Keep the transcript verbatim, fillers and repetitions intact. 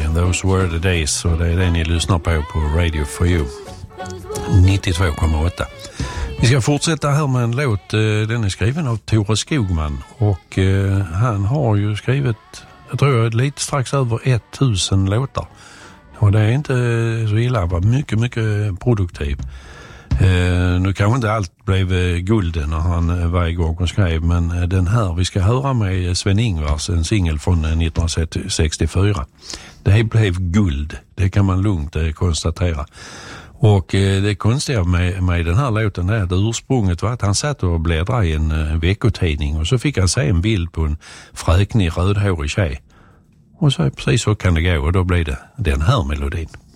Those Were The Days, och det är det ni lyssnar på på Radio For You nittiotvå komma åtta. Vi ska fortsätta här med en låt, den är skriven av Tore Skogman, och han har ju skrivit, jag tror lite strax över tusen låtar, och det är inte så illa, var mycket mycket produktiv. Uh, nu kanske inte allt blev uh, guld när han var igång och skrev, men uh, den här vi ska höra med Sven-Ingvars, en singel från uh, nittonhundrasextiofyra, det blev guld, det kan man lugnt uh, konstatera. Och uh, det konstiga med, med den här låten är att ursprunget var att han satt och bläddrade i en uh, veckotidning, och så fick han se en bild på en fräknig rödhårig tjej, och så precis så kan det gå, och då blir det den här melodin.